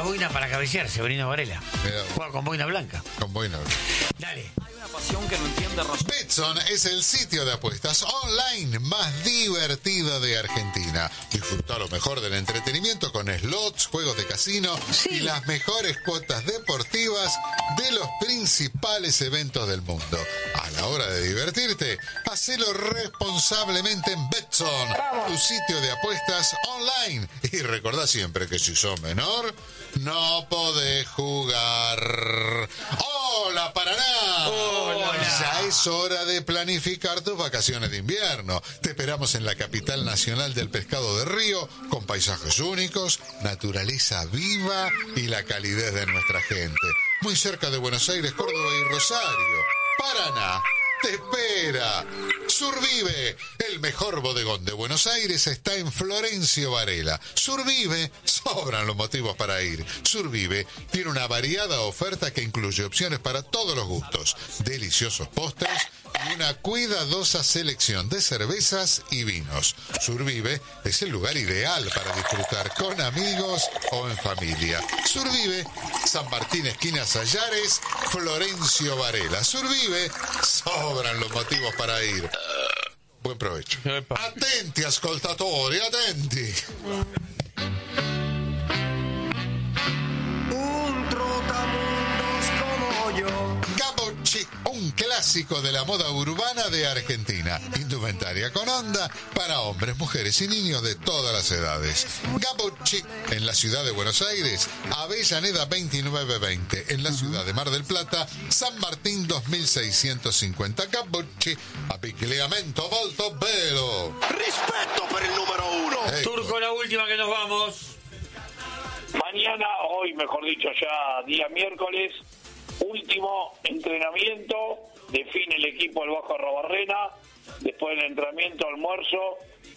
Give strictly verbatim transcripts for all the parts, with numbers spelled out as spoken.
la boina para cabecear, Severino Varela. Juega con boina blanca. Con boina blanca. Dale. Hay una pasión que no entiende Ros- Betson es el sitio de apuestas online más divertido de Argentina. Disfruta lo mejor del entretenimiento con slots, juegos de casino y las mejores cuotas deportivas de los principales eventos del mundo. A la hora de divertirte, hacelo responsablemente en Betson, tu sitio de apuestas online. Y recordá siempre que si sos menor, no podés jugar. ¡Hola, Paraná! Hola. Ya es hora de planificar tus vacaciones de invierno. Te esperamos en la capital nacional del pescado de río, con paisajes únicos, naturaleza viva y la calidez de nuestra gente. Muy cerca de Buenos Aires, Córdoba y Rosario. Paraná te espera. Survive, el mejor bodegón de Buenos Aires, está en Florencio Varela. Survive, sobran los motivos para ir. Survive tiene una variada oferta que incluye opciones para todos los gustos, deliciosos postres y una cuidadosa selección de cervezas y vinos. Survive es el lugar ideal para disfrutar con amigos o en familia. Survive, San Martín, esquina Sayares, Florencio Varela. Survive, sobran los motivos para ir. Buen provecho. Atenti, ascoltatori, atenti. Un trotamundos como yo. Gabo Chic, un clásico de la moda urbana de Argentina. Indumentaria con onda para hombres, mujeres y niños de todas las edades. Gabo Chic, en la ciudad de Buenos Aires, Avellaneda veintinueve veinte. En la ciudad de Mar del Plata, San Martín dos mil seiscientos cincuenta. Gabo Chic, abbigliamento molto bello. Respeto por el número uno. Ecco. Turco, la última que nos vamos. Mañana, hoy mejor dicho ya, día miércoles, último entrenamiento, define el equipo al Bajo Arrobarrena, después del entrenamiento, almuerzo,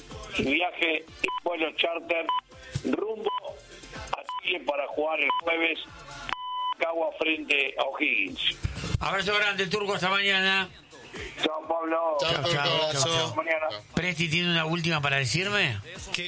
viaje y vuelo charter rumbo a Chile para jugar el jueves Cagua frente a O'Higgins. Abrazo grande, Turco, hasta mañana. Chao, Pablo. Chao, Turco, chao, abrazo. chao, Hasta mañana. Presti tiene una última para decirme.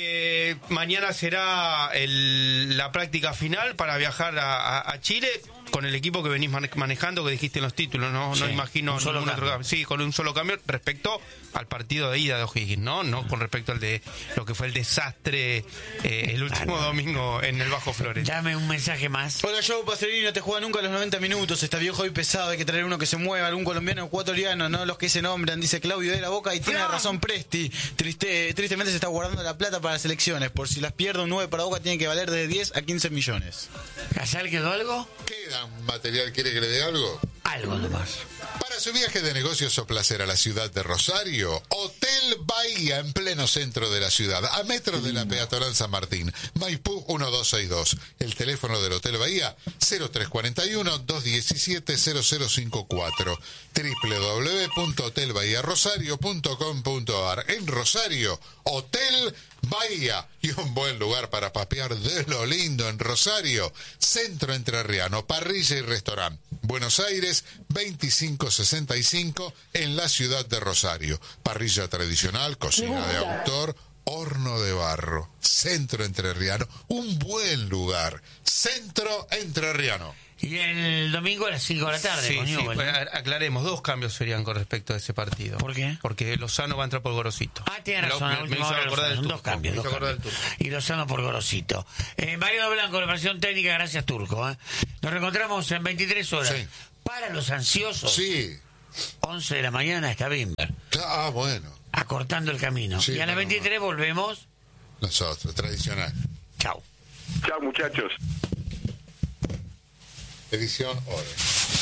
Que mañana será el- la práctica final para viajar a, a- a Chile con el equipo que venís mane- manejando, que dijiste en los títulos, no, Sí, no imagino un solo ningún otro cambio. cambio. Sí, con un solo cambio respecto al partido de ida de O'Higgins, ¿no? No con respecto al de lo que fue el desastre eh, el último domingo en el Bajo Flores. Dame un mensaje más. Hola, Joe Pacerini, no te juega nunca los noventa minutos, está viejo y pesado, hay que traer uno que se mueva, algún colombiano o ecuatoriano, no los que se nombran, dice Claudio de la Boca, y tiene razón Presti, Triste, tristemente se está guardando la plata para las elecciones, por si las pierde un nueve para Boca tiene que valer de diez a quince millones. ¿Casal quedó algo? ¿Queda un material? ¿Quiere que le dé algo? Algo nomás. Para su viaje de negocios o placer a la ciudad de Rosario, Hotel Bahía en pleno centro de la ciudad, a metros de la peatonal San Martín, Maipú uno dos seis dos. El teléfono del Hotel Bahía cero tres cuatro uno, dos uno siete, cero cero cinco cuatro, doble u doble u doble u punto hotel bahía rosario punto com punto a r. En Rosario, Hotel Bahía, y un buen lugar para papear de lo lindo en Rosario, Centro Entrerriano, parrilla y restaurante. Buenos Aires veinticinco sesenta y cinco en la ciudad de Rosario. Parrilla tradicional, cocina de autor, horno de barro. Centro Entrerriano, un buen lugar. Centro Entrerriano. Y el domingo a las cinco de la tarde, Sí, con sí, Newell, pues, ¿no? a- aclaremos, dos cambios serían con respecto a ese partido. ¿Por qué? Porque Lozano va a entrar por Gorosito. Ah, tiene Me lo- razón, a me- me última hizo hora acordar Lozano, del son Turco, dos cambios, me hizo dos acordar del cambios. Turco. Y Lozano por Gorosito. Eh, Mariano Blanco, preparación técnica, gracias Turco. ¿eh? Nos reencontramos en veintitrés horas. Sí. Para los ansiosos, Sí. once de la mañana está Bimber, Ah, bueno. acortando el camino. Sí, y a las menos veintitrés volvemos. Nosotros, tradicional. Chao. Chao, muchachos. Edición Hora.